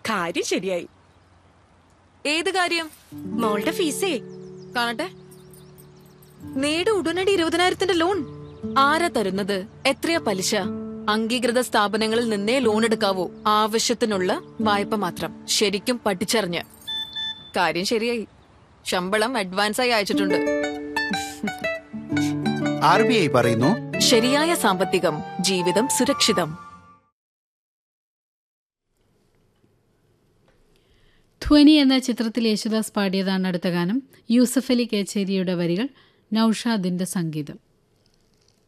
കാര്യം ശരിയായി. ഏത് കാര്യം? മോളുടെ ഫീസേ. കാണട്ടെ. നേട് ഉടനടി 20,000 ലോൺ. ആരാ തരുന്നത്? എത്രയാ പലിശ? അംഗീകൃത സ്ഥാപനങ്ങളിൽ നിന്നേ ലോൺ എടുക്കാവൂ. ആവശ്യത്തിനുള്ള വായ്പ മാത്രം. ശരിക്കും പഠിച്ചറിഞ്ഞ്. കാര്യം ശരിയായി. ശമ്പളം അഡ്വാൻസായി അയച്ചിട്ടുണ്ട്. RBI പറയുന്നു, ശരിയായ സാമ്പത്തികം, ജീവിതം സുരക്ഷിതം. ധ്വനി എന്ന ചിത്രത്തിൽ യേശുദാസ് പാടിയതാണ് അടുത്ത ഗാനം. യൂസഫ് അലി കേച്ചേരിയുടെ വരികൾ, നൌഷാദിന്റെ സംഗീതം.